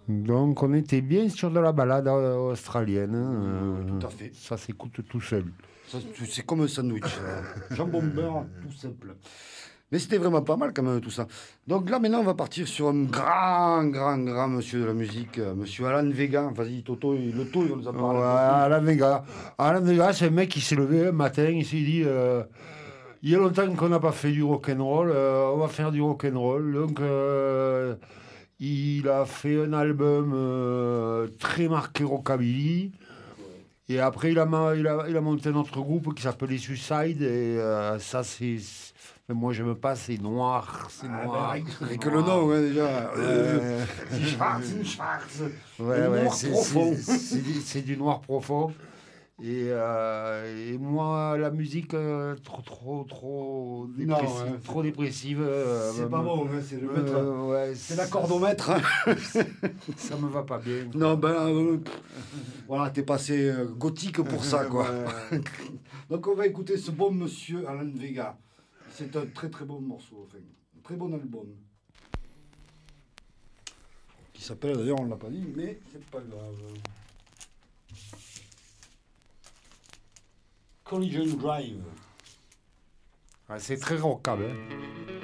Donc on était bien sur de la balade australienne. Tout à fait. Ça s'écoute tout seul. C'est comme un sandwich. Jambon beurre, tout simple. Mais c'était vraiment pas mal quand même tout ça. Donc là maintenant on va partir sur un grand monsieur de la musique, monsieur Alan Vega. Vas-y Toto, il va nous en parler. Alain Vega, c'est un mec qui s'est levé un matin, il s'est dit il y a longtemps qu'on n'a pas fait du rock'n'roll, on va faire du rock'n'roll. Donc il a fait un album très marqué rockabilly. Et après, il a monté un autre groupe qui s'appelle les Suicide. Et ça, mais moi, j'aime pas, c'est noir. C'est noir. Rien que le nom, ouais, déjà. Schwarz. Ouais, Noir profond. C'est du noir profond. Et moi, la musique trop dépressive. Non, ouais, trop dépressive. C'est pas bon, hein, c'est le maître. Ouais, C'est l'accordomètre. Ça me va pas bien. Non, ben, voilà, t'es passé gothique pour ça, quoi. Ouais. Donc, on va écouter ce bon monsieur Alan Vega. C'est un très très bon morceau, enfin, un très bon album. Qui s'appelle, d'ailleurs, on l'a pas dit, mais c'est pas grave. Collision Drive. Ouais, c'est très rockable. Hein.